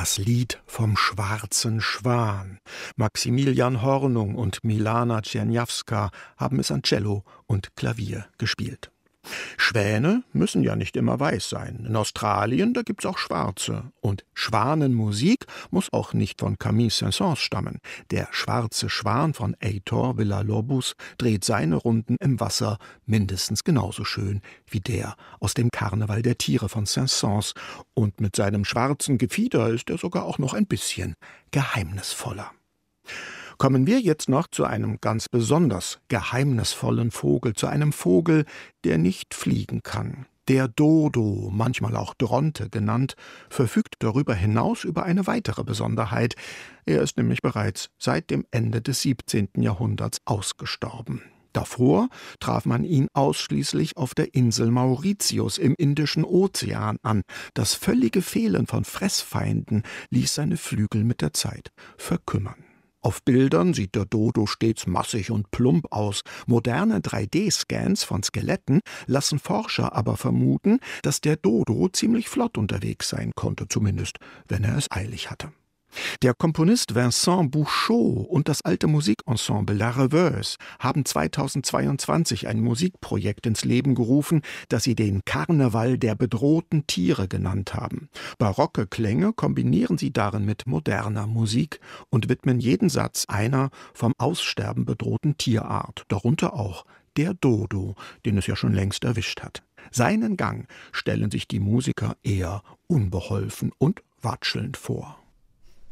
Das Lied vom schwarzen Schwan. Maximilian Hornung und Milana Czerniawska haben es an Cello und Klavier gespielt. Schwäne müssen ja nicht immer weiß sein. In Australien, da gibt's auch schwarze. Und Schwanenmusik muss auch nicht von Camille Saint-Saëns stammen. Der schwarze Schwan von Heitor Villa-Lobos dreht seine Runden im Wasser mindestens genauso schön wie der aus dem Karneval der Tiere von Saint-Saëns. Und mit seinem schwarzen Gefieder ist er sogar auch noch ein bisschen geheimnisvoller. Kommen wir jetzt noch zu einem ganz besonders geheimnisvollen Vogel, zu einem Vogel, der nicht fliegen kann. Der Dodo, manchmal auch Dronte genannt, verfügt darüber hinaus über eine weitere Besonderheit. Er ist nämlich bereits seit dem Ende des 17. Jahrhunderts ausgestorben. Davor traf man ihn ausschließlich auf der Insel Mauritius im Indischen Ozean an. Das völlige Fehlen von Fressfeinden ließ seine Flügel mit der Zeit verkümmern. Auf Bildern sieht der Dodo stets massig und plump aus. Moderne 3D-Scans von Skeletten lassen Forscher aber vermuten, dass der Dodo ziemlich flott unterwegs sein konnte, zumindest wenn er es eilig hatte. Der Komponist Vincent Bouchot und das alte Musikensemble La Rêveuse haben 2022 ein Musikprojekt ins Leben gerufen, das sie den Karneval der bedrohten Tiere genannt haben. Barocke Klänge kombinieren sie darin mit moderner Musik und widmen jeden Satz einer vom Aussterben bedrohten Tierart, darunter auch der Dodo, den es ja schon längst erwischt hat. Seinen Gang stellen sich die Musiker eher unbeholfen und watschelnd vor.